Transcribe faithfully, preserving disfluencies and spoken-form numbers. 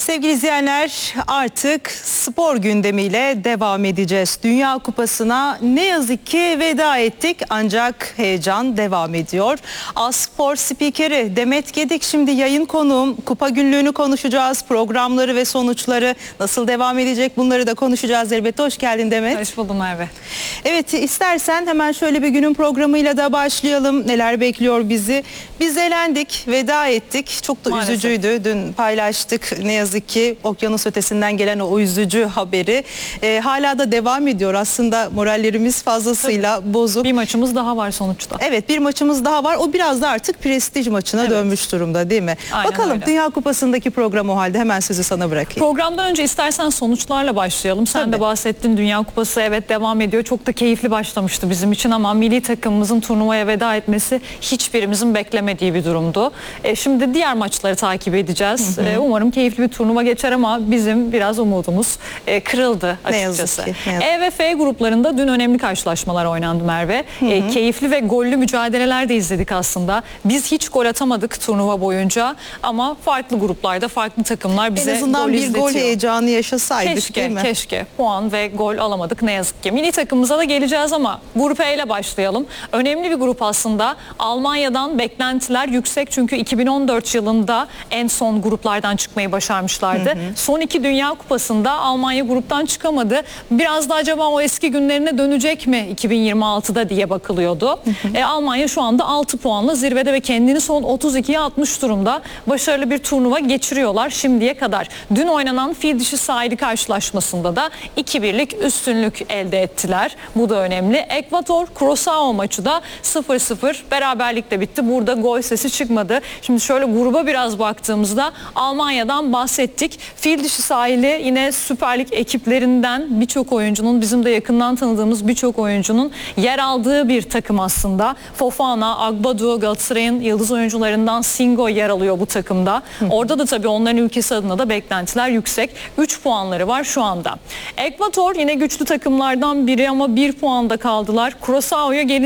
Sevgili izleyenler, artık spor gündemiyle devam edeceğiz. Dünya Kupası'na ne yazık ki veda ettik, ancak heyecan devam ediyor. A-Spor spikeri Demet Gedik şimdi yayın konuğum. Kupa günlüğünü konuşacağız, programları ve sonuçları nasıl devam edecek, bunları da konuşacağız elbette. Hoş geldin Demet. Hoş buldum Merve. Evet, istersen hemen şöyle bir günün programıyla da başlayalım. Neler bekliyor bizi? Biz elendik, veda ettik. Çok da Maalesef. üzücüydü. Dün paylaştık ne yazık ki okyanus ötesinden gelen o üzücü haberi. Ee, hala da devam ediyor. Aslında morallerimiz fazlasıyla Tabii. bozuk. Bir maçımız daha var sonuçta. Evet, bir maçımız daha var. O biraz da artık prestij maçına Evet. dönmüş durumda, değil mi? Aynen Bakalım öyle. Dünya Kupası'ndaki program o halde. Hemen sözü sana bırakayım. Programdan önce istersen sonuçlarla başlayalım. Sen Tabii. de bahsettin, Dünya Kupası evet devam ediyor. Çok da keyifli başlamıştı bizim için ama milli takımımızın turnuvaya veda etmesi hiçbirimizin beklemediği bir durumdu. E, şimdi diğer maçları takip edeceğiz. Hı hı. E, umarım keyifli bir turnuva geçer ama bizim biraz umudumuz e, kırıldı açıkçası. Ne yazık ki, ne yazık. E ve F gruplarında dün önemli karşılaşmalar oynandı Merve. Hı hı. E, keyifli ve gollü mücadeleler de izledik aslında. Biz hiç gol atamadık turnuva boyunca ama farklı gruplarda farklı takımlar bize En azından gol bir izletiyor. gol heyecanı yaşasaydık, değil Keşke, mi? keşke. Puan ve gol alamadık ne yazık ki. Milli takımımıza da geleceğiz ama Grup E ile başlayalım. Önemli bir grup aslında. Almanya'dan beklentiler yüksek çünkü iki bin on dört yılında en son gruplardan çıkmayı başarmışlardı. Hı hı. Son iki Dünya Kupası'nda Almanya gruptan çıkamadı. Biraz da acaba o eski günlerine dönecek mi iki bin yirmi altıda diye bakılıyordu. Hı hı. E, Almanya şu anda altı puanla zirvede ve kendini son otuz ikiye atmış durumda. Başarılı bir turnuva geçiriyorlar şimdiye kadar. Dün oynanan fil dişi sahili karşılaşmasında da iki birlik üstünlük elde ettiler. Bu da önemli. Ekvator Curaçao maçı da sıfır sıfır beraberlikle bitti. Burada gol sesi çıkmadı. Şimdi şöyle gruba biraz baktığımızda Almanya'dan bahsettik. Fil dişi sahili yine Süper Lig ekiplerinden birçok oyuncunun, bizim de yakından tanıdığımız birçok oyuncunun yer aldığı bir takım aslında. Fofana, Agbadu, Galatasaray'ın yıldız oyuncularından Singo yer alıyor bu takımda. Orada da tabii onların ülkesi adına da beklentiler yüksek. üç puanları var şu anda. Ekvator yine güçlü takımlardan biri ama bir puanda kaldılar. Curaçao'ya gelince